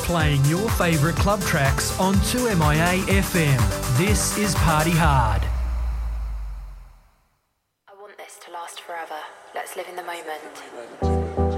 Playing your favourite club tracks on 2MIA FM. This is Party Hard. I want this to last forever. Let's live in the moment.